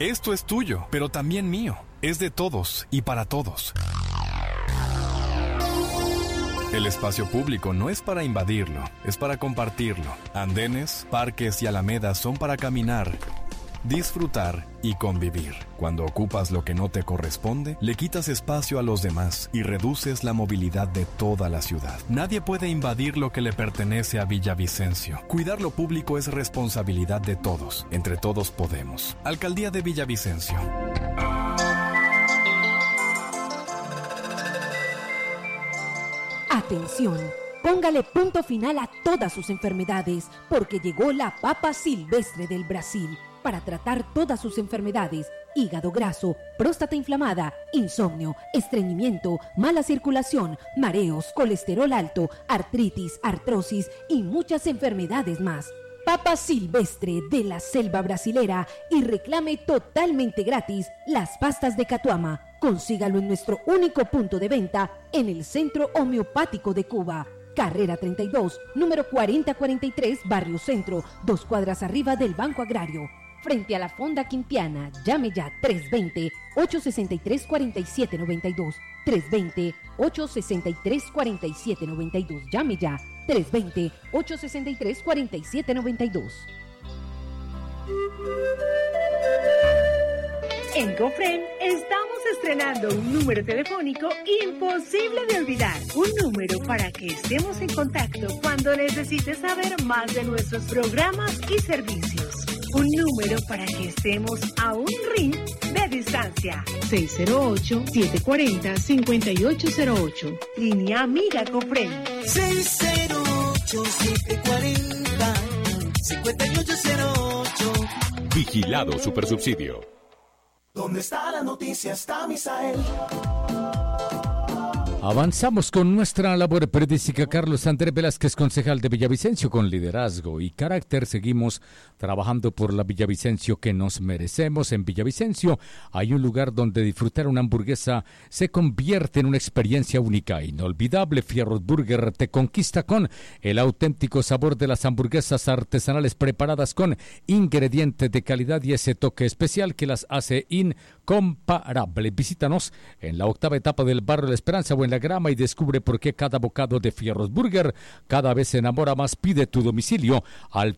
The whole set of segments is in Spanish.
Esto es tuyo, pero también mío. Es de todos y para todos. El espacio público no es para invadirlo, es para compartirlo. Andenes, parques y alamedas son para caminar, disfrutar y convivir. Cuando ocupas lo que no te corresponde, le quitas espacio a los demás y reduces la movilidad de toda la ciudad. Nadie puede invadir lo que le pertenece a Villavicencio. Cuidar lo público es responsabilidad de todos. Entre todos podemos. Alcaldía de Villavicencio. Atención, póngale punto final a todas sus enfermedades, porque llegó la papa silvestre del Brasil para tratar todas sus enfermedades: hígado graso, próstata inflamada, insomnio, estreñimiento, mala circulación, mareos, colesterol alto, artritis, artrosis y muchas enfermedades más. Papa silvestre de la selva brasilera y reclame totalmente gratis las pastas de Catuama. Consígalo en nuestro único punto de venta en el Centro Homeopático de Cuba. Carrera 32, número 4043, Barrio Centro, 2 cuadras arriba del Banco Agrario. Frente a la Fonda Quintiana, llame ya 320-863-4792. 320-863-4792. Llame ya 320-863-4792. En Cofren estamos estrenando un número telefónico imposible de olvidar. Un número para que estemos en contacto cuando necesites saber más de nuestros programas y servicios. Un número para que estemos a un ring de distancia. 608-740-5808. Línea Amiga Cofren. 608-740-5808. Vigilado Supersubsidio. ¿Dónde está la noticia? Está Misael. Avanzamos con nuestra labor periodística. Carlos Andrés Velázquez, concejal de Villavicencio, con liderazgo y carácter. Seguimos trabajando por la Villavicencio que nos merecemos. En Villavicencio hay un lugar donde disfrutar una hamburguesa se convierte en una experiencia única, inolvidable. Fierros Burger te conquista con el auténtico sabor de las hamburguesas artesanales preparadas con ingredientes de calidad y ese toque especial que las hace incomparables. Visítanos en la 8ª etapa del barrio La Esperanza o en La Grama y descubre por qué cada bocado de Fierros Burger cada vez se enamora más. Pide tu domicilio al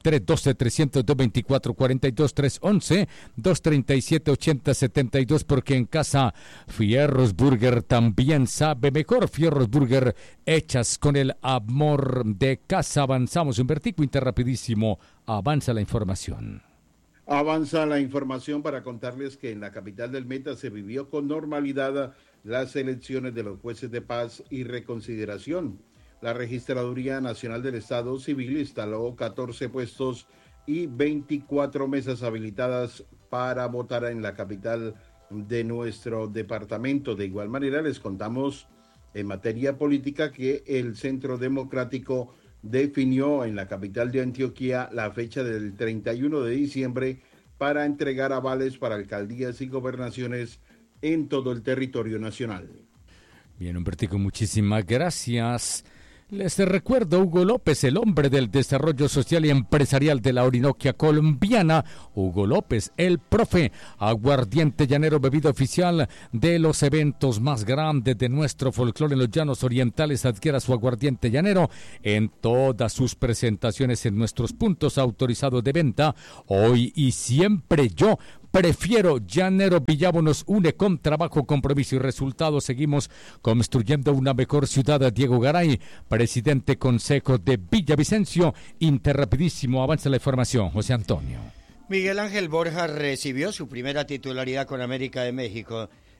312-324-42, 311-237-8072, porque en casa Fierros Burger también sabe mejor. Fierros Burger hechas con el amor de casa. Avanzamos un vertigo interrapidísimo. Avanza la información. Avanza la información para contarles que en la capital del Meta se vivió con normalidad las elecciones de los jueces de paz y reconsideración. La Registraduría Nacional del Estado Civil instaló 14 puestos y 24 mesas habilitadas para votar en la capital de nuestro departamento. De igual manera, les contamos en materia política que el Centro Democrático definió en la capital de Antioquia la fecha del 31 de diciembre para entregar avales para alcaldías y gobernaciones en todo el territorio nacional. Bien, Humbertico, muchísimas gracias. Les recuerdo, Hugo López, el hombre del desarrollo social y empresarial de la Orinoquia colombiana. Hugo López, el profe, aguardiente llanero, bebida oficial de los eventos más grandes de nuestro folclore en los llanos orientales. Adquiera su aguardiente llanero en todas sus presentaciones en nuestros puntos autorizados de venta. Hoy y siempre yo prefiero Llanero. Villavo nos une con trabajo, compromiso y resultados. Seguimos construyendo una mejor ciudad. Diego Garay, presidente Consejo de Villavicencio. Interrapidísimo, avanza la información. José Antonio. Miguel Ángel Borja recibió su primera titularidad con América de México.